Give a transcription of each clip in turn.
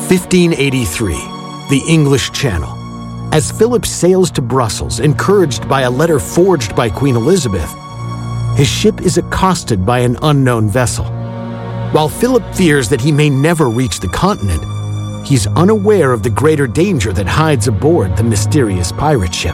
1583, the English Channel. As Philip sails to Brussels, encouraged by a letter forged by Queen Elizabeth, his ship is accosted by an unknown vessel. While Philip fears that he may never reach the continent, he's unaware of the greater danger that hides aboard the mysterious pirate ship.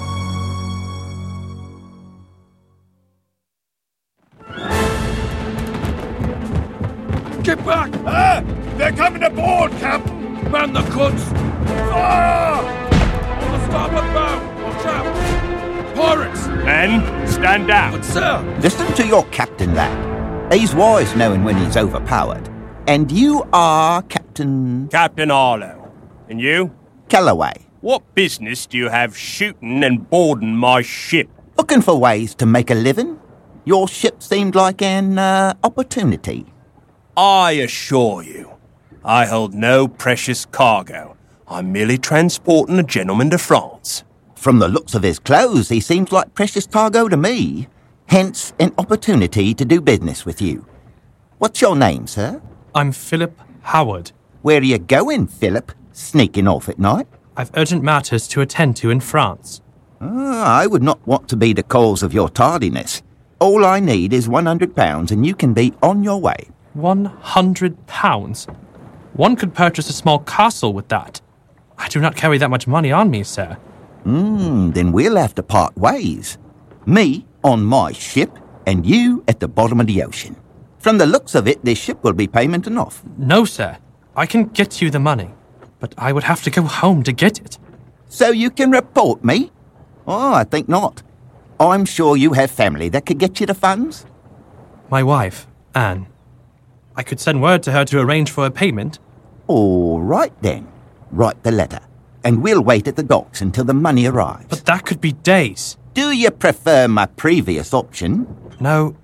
Get back! They're coming aboard, Captain! Man the goods! Fire! On the starboard bow! Watch out! Pirates! Men, stand down. But sir! Listen to your captain, lad. He's wise knowing when he's overpowered. And you are Captain... Captain Harlow. And you? Calloway. What business do you have shooting and boarding my ship? Looking for ways to make a living? Your ship seemed like an opportunity. I assure you, I hold no precious cargo. I'm merely transporting a gentleman to France. From the looks of his clothes, he seems like precious cargo to me. Hence, an opportunity to do business with you. What's your name, sir? I'm Philip Howard. Where are you going, Philip? Sneaking off at night? I've urgent matters to attend to in France. I would not want to be the cause of your tardiness. All I need is £100 and you can be on your way. £100? One could purchase a small castle with that. I do not carry that much money on me, sir. Then we'll have to part ways. Me on my ship and you at the bottom of the ocean. From the looks of it, this ship will be payment enough. No, sir. I can get you the money, but I would have to go home to get it. So you can report me? Oh, I think not. I'm sure you have family that could get you the funds. My wife, Anne. I could send word to her to arrange for a payment. All right, then. Write the letter, and we'll wait at the docks until the money arrives. But that could be days. Do you prefer my previous option? No.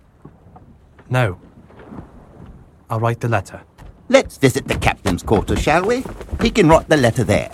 I'll write the letter. Let's visit the captain's quarters, shall we? He can write the letter there.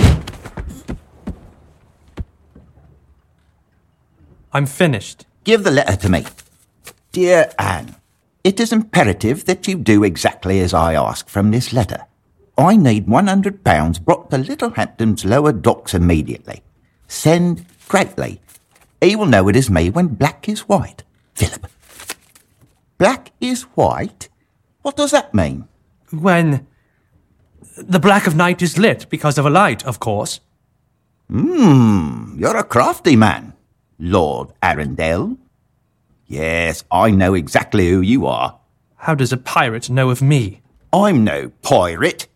I'm finished. Give the letter to me. Dear Anne, it is imperative that you do exactly as I ask from this letter. I need £100 brought to Littlehampton's lower docks immediately. Send greatly. He will know it is me when black is white. Philip. Black is white? What does that mean? When the black of night is lit because of a light, of course. You're a crafty man, Lord Arundel. Yes, I know exactly who you are. How does a pirate know of me? I'm no pirate.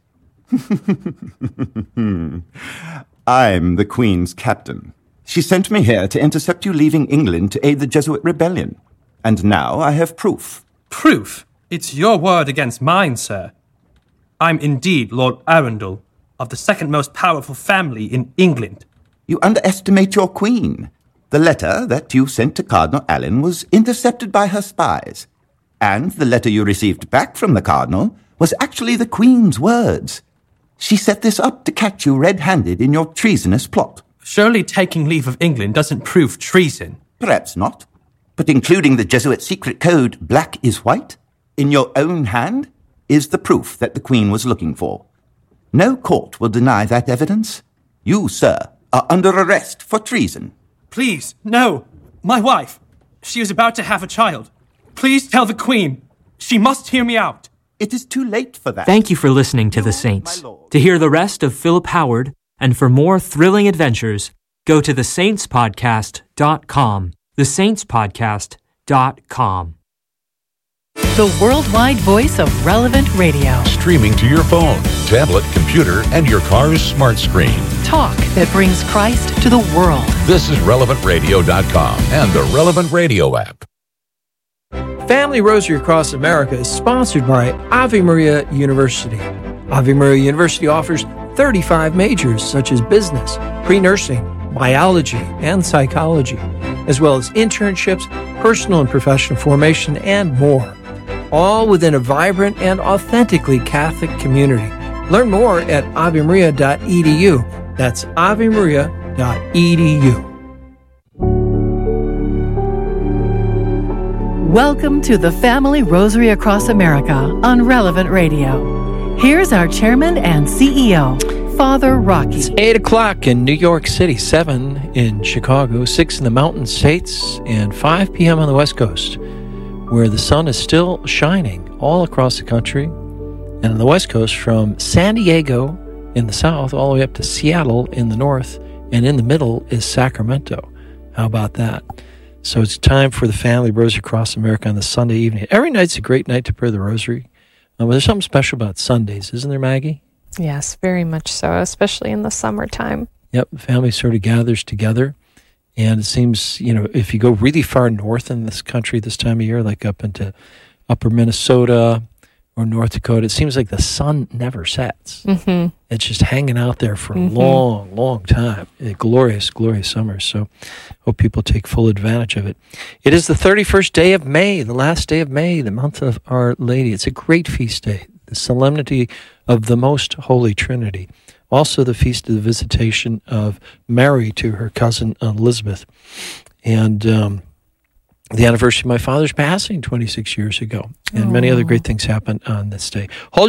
I'm the Queen's captain. She sent me here to intercept you leaving England to aid the Jesuit rebellion. And now I have proof. Proof? It's your word against mine, sir. I'm indeed Lord Arundel, of the second most powerful family in England. You underestimate your queen. The letter that you sent to Cardinal Allen was intercepted by her spies. And the letter you received back from the Cardinal was actually the Queen's words. She set this up to catch you red-handed in your treasonous plot. Surely taking leave of England doesn't prove treason. Perhaps not. But including the Jesuit secret code, black is white, in your own hand, is the proof that the Queen was looking for. No court will deny that evidence. You, sir, are under arrest for treason. Please, no. My wife. She is about to have a child. Please tell the Queen. She must hear me out. It is too late for that. Thank you for listening to The Saints. To hear the rest of Philip Howard and for more thrilling adventures, go to thesaintspodcast.com. thesaintspodcast.com. The worldwide voice of Relevant Radio. Streaming to your phone, tablet, computer, and your car's smart screen. Talk that brings Christ to the world. This is RelevantRadio.com and the Relevant Radio app. Family Rosary Across America is sponsored by Ave Maria University. Ave Maria University offers 35 majors such as business, pre-nursing, biology, and psychology, as well as internships, personal and professional formation, and more. All within a vibrant and authentically Catholic community. Learn more at avemaria.edu. That's avemaria.edu. Welcome to the Family Rosary Across America on Relevant Radio. Here's our chairman and CEO, Father Rocky. It's 8 o'clock in New York City, 7 in Chicago, 6 in the Mountain States, and 5 p.m. on the West Coast, where the sun is still shining all across the country. And on the West Coast, from San Diego in the south all the way up to Seattle in the north, and in the middle is Sacramento. How about that? So it's time for the Family Rosary Across America on the Sunday evening. Every night's a great night to pray the rosary. There's something special about Sundays, isn't there, Maggie? Yes, very much so, especially in the summertime. Yep, the family sort of gathers together. And it seems, if you go really far north in this country this time of year, like up into upper Minnesota or North Dakota, it seems like the sun never sets. Mm-hmm. It's just hanging out there for a long, long time. Glorious, glorious summers. So hope people take full advantage of it. It is the 31st day of May, the last day of May, the month of Our Lady. It's a great feast day, the Solemnity of the Most Holy Trinity. Also the feast of the visitation of Mary to her cousin Elizabeth. And the anniversary of my father's passing 26 years ago. And many other great things happened on this day. Hold